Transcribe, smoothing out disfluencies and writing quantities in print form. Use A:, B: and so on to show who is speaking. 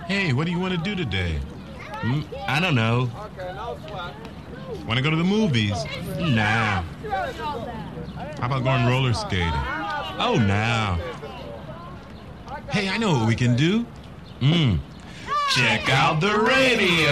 A: Hey, what do you want to do today?
B: I don't know.
A: Want to go to the movies?
B: Nah.
A: How about going roller skating?
B: Oh, nah.
A: Hey, I know what we can do.
B: Check out the radio.